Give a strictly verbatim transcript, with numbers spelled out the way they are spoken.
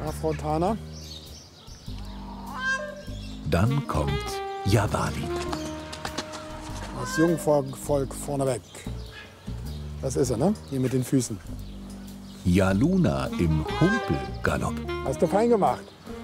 Afrontana. Dann kommt Jawali. Das Jungvolk Volk vorneweg. Das ist er, ne? Hier mit den Füßen. Jaluna im Humpelgalopp. Hast du fein gemacht.